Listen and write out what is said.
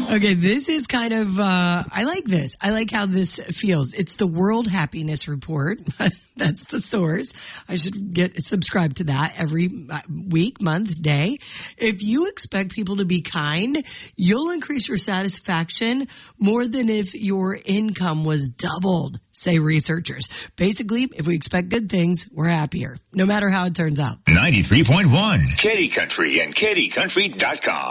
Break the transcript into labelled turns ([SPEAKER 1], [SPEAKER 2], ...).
[SPEAKER 1] Okay, this is kind of, I like this. I like how this feels. It's the World Happiness Report. That's the source. I should get subscribed to that every week, month, day. If you expect people to be kind, you'll increase your satisfaction more than if your income was doubled, say researchers. Basically, if we expect good things, we're happier, no matter how it turns out.
[SPEAKER 2] 93.1 Kitty Country and kittycountry.com.